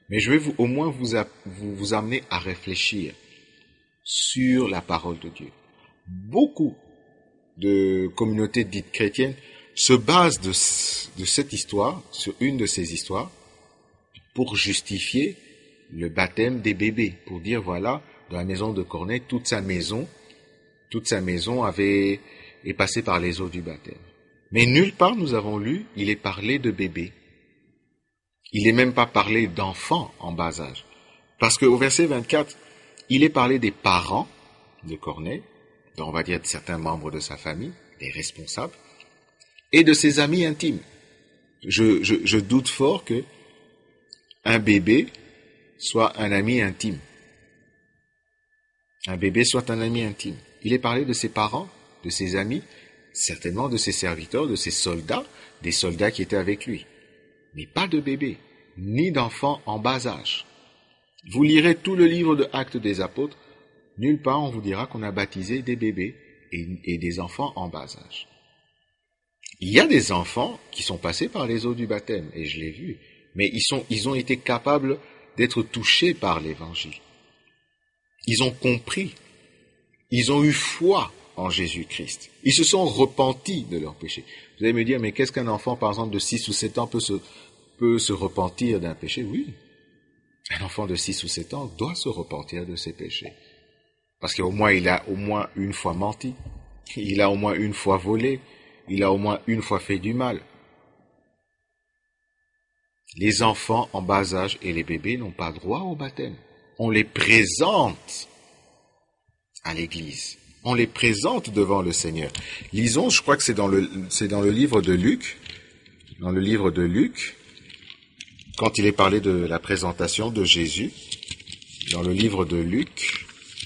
Mais je vais au moins vous amener à réfléchir sur la parole de Dieu. Beaucoup de communautés dites chrétiennes se basent de cette histoire, sur une de ces histoires, pour justifier le baptême des bébés, pour dire voilà, dans la maison de Corneille, toute sa maison est passée par les eaux du baptême. Mais nulle part nous avons lu, il est parlé de bébés. Il n'est même pas parlé d'enfants en bas âge. Parce qu'au verset 24, il est parlé des parents de Corneille, on va dire de certains membres de sa famille, des responsables, et de ses amis intimes. Je doute fort que un bébé soit un ami intime. Un bébé soit un ami intime. Il est parlé de ses parents, de ses amis, certainement de ses serviteurs, de ses soldats, des soldats qui étaient avec lui. Mais pas de bébé, ni d'enfants en bas âge. Vous lirez tout le livre de Actes des Apôtres, nulle part on vous dira qu'on a baptisé des bébés et des enfants en bas âge. Il y a des enfants qui sont passés par les eaux du baptême, et je l'ai vu, mais ils ont été capables d'être touchés par l'évangile. Ils ont compris, ils ont eu foi en Jésus-Christ. Ils se sont repentis de leurs péchés. Vous allez me dire, mais qu'est-ce qu'un enfant, par exemple, de 6 ou 7 ans peut se repentir d'un péché? Oui, un enfant de 6 ou 7 ans doit se repentir de ses péchés. Parce qu'au moins, il a au moins une fois menti, il a au moins une fois volé, il a au moins une fois fait du mal. Les enfants en bas âge et les bébés n'ont pas droit au baptême. On les présente à l'église. On les présente devant le Seigneur. Lisons, je crois que c'est dans le livre de Luc. Dans le livre de Luc, quand il est parlé de la présentation de Jésus, dans le livre de Luc,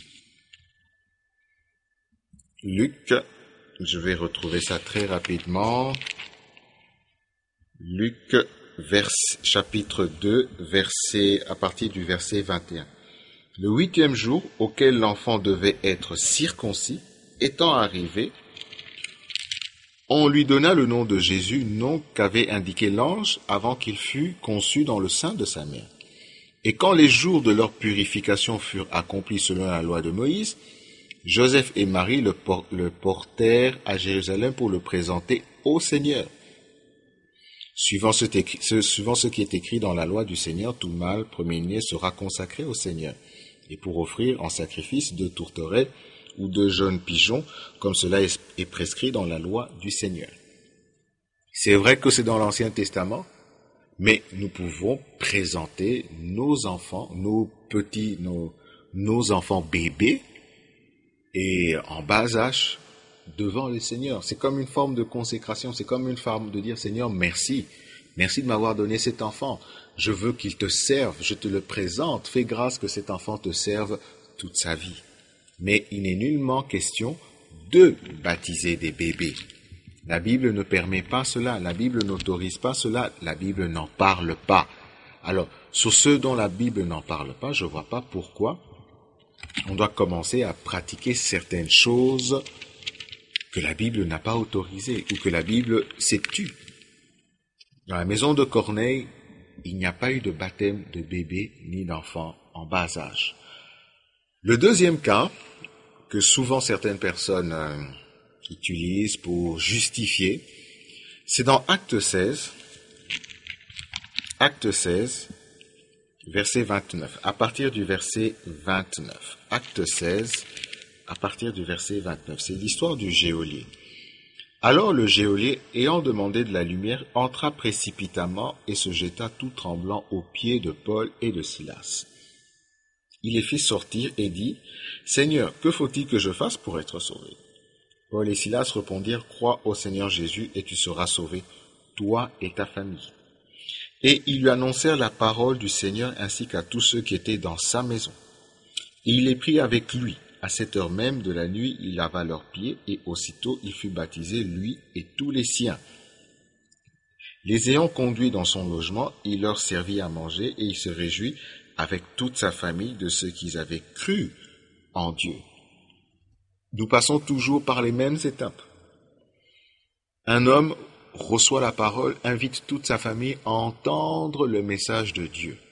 je vais retrouver ça très rapidement. Luc, chapitre 2, à partir du verset 21. Le 8e jour auquel l'enfant devait être circoncis, étant arrivé, on lui donna le nom de Jésus, nom qu'avait indiqué l'ange avant qu'il fût conçu dans le sein de sa mère. Et quand les jours de leur purification furent accomplis selon la loi de Moïse, Joseph et Marie le portèrent à Jérusalem pour le présenter au Seigneur. Suivant ce qui est écrit dans la loi du Seigneur, tout mâle premier-né sera consacré au Seigneur, et pour offrir en sacrifice 2 tourterets ou 2 jeunes pigeons, comme cela est prescrit dans la loi du Seigneur. C'est vrai que c'est dans l'Ancien Testament, mais nous pouvons présenter nos enfants, nos enfants bébés, et en bas âge, devant le Seigneur. C'est comme une forme de consécration, c'est comme une forme de dire, Seigneur, merci. Merci de m'avoir donné cet enfant. Je veux qu'il te serve, je te le présente. Fais grâce que cet enfant te serve toute sa vie. Mais il n'est nullement question de baptiser des bébés. La Bible ne permet pas cela, la Bible n'autorise pas cela, la Bible n'en parle pas. Alors, sur ceux dont la Bible n'en parle pas, je ne vois pas pourquoi on doit commencer à pratiquer certaines choses que la Bible n'a pas autorisées ou que la Bible s'est tue. Dans la maison de Corneille, il n'y a pas eu de baptême de bébé ni d'enfant en bas âge. Le deuxième cas, que souvent certaines personnes utilisent pour justifier, c'est dans Acte 16, verset 29, à partir du verset 29. Acte 16, à partir du verset 29. C'est l'histoire du geôlier. Alors le geôlier, ayant demandé de la lumière, entra précipitamment et se jeta tout tremblant aux pieds de Paul et de Silas. Il les fit sortir et dit, « Seigneur, que faut-il que je fasse pour être sauvé ?» Paul et Silas répondirent, « Crois au Seigneur Jésus et tu seras sauvé, toi et ta famille. » Et ils lui annoncèrent la parole du Seigneur ainsi qu'à tous ceux qui étaient dans sa maison. Et il les prit avec lui. À cette heure même de la nuit, il lava leurs pieds et aussitôt il fut baptisé, lui et tous les siens. Les ayant conduits dans son logement, il leur servit à manger et il se réjouit avec toute sa famille de ce qu'ils avaient cru en Dieu. Nous passons toujours par les mêmes étapes. Un homme reçoit la parole, invite toute sa famille à entendre le message de Dieu.